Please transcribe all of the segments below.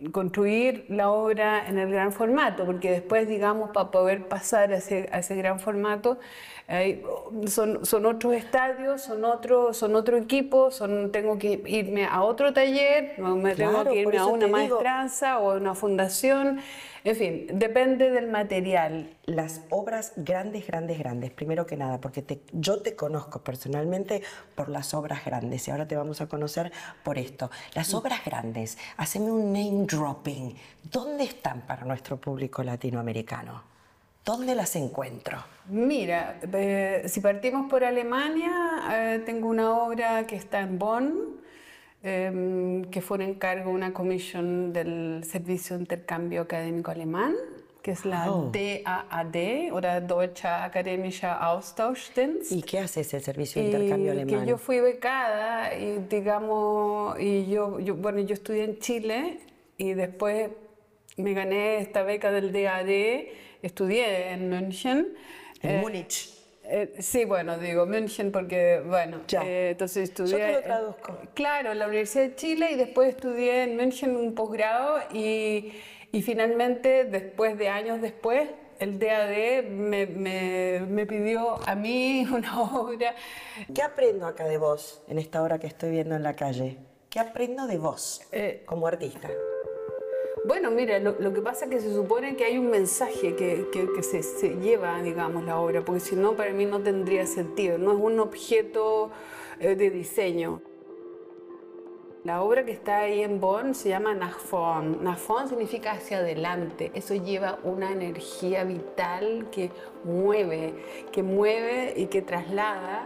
construir la obra en el gran formato, porque después, digamos, para poder pasar a ese gran formato, son otros estadios, son otro equipo, tengo que irme a otro taller, me tengo Claro, que por irme a eso una te digo, maestranza o a una fundación, en fin, depende del material. las obras grandes, grandes, grandes, primero que nada, porque yo te conozco personalmente por las obras grandes y ahora te vamos a conocer por esto. Las obras grandes, haceme un name dropping. ¿Dónde están para nuestro público latinoamericano? ¿Dónde las encuentro? Mira, si partimos por Alemania, tengo una obra que está en Bonn, que fue un encargo, una comisión del Servicio de Intercambio Académico Alemán, que es la Oh. DAAD, o Deutscher Akademischer Austauschdienst. ¿Y qué hace ese servicio de intercambio Y que alemán? yo fui becada y digamos, bueno, yo estudié en Chile y después me gané esta beca del DAD, estudié en München. En Múnich. Sí, bueno, digo München porque, bueno, Ya. entonces Yo te estudié, lo traduzco. claro, en la Universidad de Chile y después estudié en München un posgrado y finalmente, después de años después, el DAD me pidió a mí una obra. ¿Qué aprendo acá de vos en esta hora que estoy viendo en la calle? ¿Qué aprendo de vos como artista? Bueno, mira, lo que pasa es que se supone que hay un mensaje que se lleva, digamos, la obra, porque si no, para mí no tendría sentido, no es un objeto de diseño. La obra que está ahí en Bonn se llama Nach vorn. Nach vorn significa hacia adelante. Eso lleva una energía vital que mueve y que traslada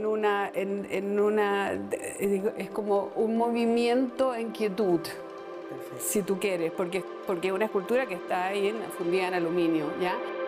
es como un movimiento en quietud. Perfecto. Si tú quieres, porque es una escultura que está ahí fundida en aluminio, ¿ya?